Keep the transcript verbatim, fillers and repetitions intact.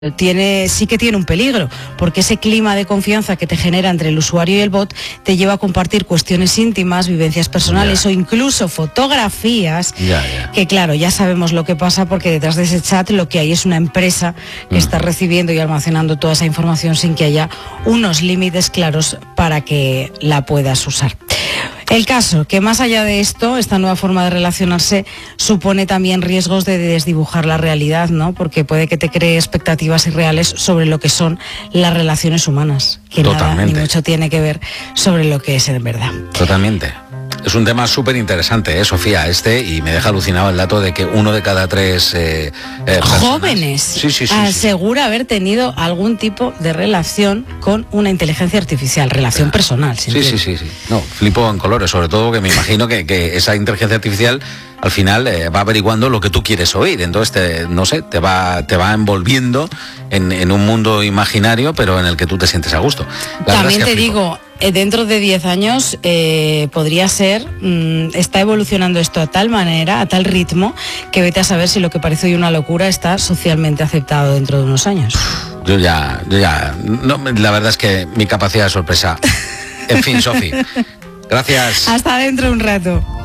tiene, sí que tiene un peligro, porque ese clima de confianza que te genera entre el usuario y el bot te lleva a compartir cuestiones íntimas, vivencias personales, yeah, o incluso fotografías, yeah, yeah. que claro, ya sabemos lo que pasa, porque detrás de ese chat lo que hay es una empresa que mm. está recibiendo y almacenando toda esa información sin que haya unos límites claros para que la puedas usar. El caso, que más allá de esto, esta nueva forma de relacionarse supone también riesgos de desdibujar la realidad, ¿no? Porque puede que te cree expectativas irreales sobre lo que son las relaciones humanas, que Totalmente. nada ni mucho tiene que ver sobre lo que es en verdad. Totalmente. Es un tema súper interesante, ¿eh, Sofía? Este, y me deja alucinado el dato de que uno de cada tres eh, eh, jóvenes sí, sí, sí, asegura sí. haber tenido algún tipo de relación con una inteligencia artificial, relación ah, personal. Sí, sí, sí, sí. No, flipo en colores, sobre todo porque me imagino que, que esa inteligencia artificial al final eh, va averiguando lo que tú quieres oír. Entonces, te, no sé, te va, te va envolviendo en, en un mundo imaginario, pero en el que tú te sientes a gusto. La También es que te flipo. digo, eh, dentro de diez años eh, podría ser, mmm, está evolucionando esto a tal manera, a tal ritmo, que vete a saber si lo que parece hoy una locura está socialmente aceptado dentro de unos años. Yo ya, yo ya, no, la verdad es que mi capacidad de sorpresa. En fin, Sofi, gracias. Hasta dentro de un rato.